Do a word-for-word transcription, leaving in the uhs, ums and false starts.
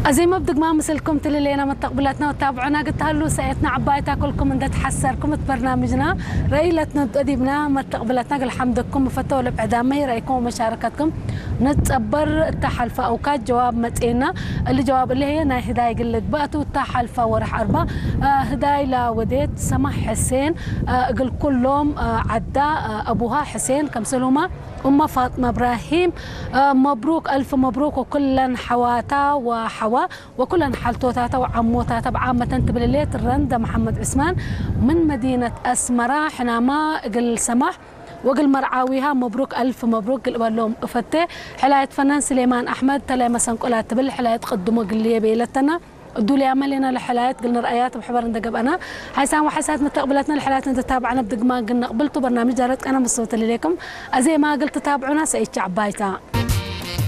أزي ما بدك ما مثلكم تللينا متقبلاتنا وتابعونا قلت هلو ساعتنا عبايتا كلكم من تحسركم برنامجنا رأيلتنا أديبنا متقبلاتنا الحمدكم وفتوا لبعدامي رأيكم ومشاركتكم نتصبر التحالفة أوقات جواب متئنا اللي جواب اللي هي ناي هداي قلت بقتوا التحالفة ورح أربعة آه هداي لا وديت سمح حسين آه قل كلهم آه عدا آه أبوها حسين كمسلهما أم فاطمة إبراهيم آه مبروك ألف مبروك وكلن حواتا وحوا وكلن حالتوتاتا وعموتاتا بعامة تبليليت الرندة محمد عثمان من مدينة أسمرة حنا ما قل سمح وقل مرعاويها مبروك ألف مبروك قل لهم أفتة حلاية فنان سليمان أحمد تلا مثلا قلات تبل حلاية قدموا قل لي بيلتنا الدولي عملنا لحلقات قلنا رأيات بحبر ندق أنا حيسان وحسات متقبلتنا الحلقات انت تتابعنا بدق ما قلنا قبلتوا برنامج جارتك أنا مصوت لكم أزي ما قلت تتابعونا سأيتش عبايتا